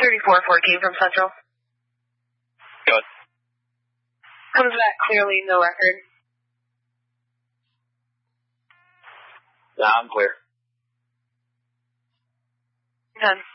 3414 from Central. Good. Comes back clearly, no record. Yeah, I'm clear. Done.